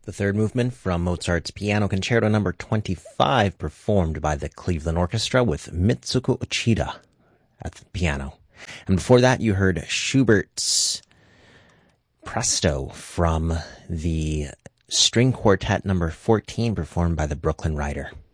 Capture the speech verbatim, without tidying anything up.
The third movement from Mozart's Piano Concerto number twenty-five, performed by the Cleveland Orchestra with Mitsuko Uchida at the piano. And before that, you heard Schubert's Presto from the String Quartet number fourteen, performed by the Brooklyn Rider.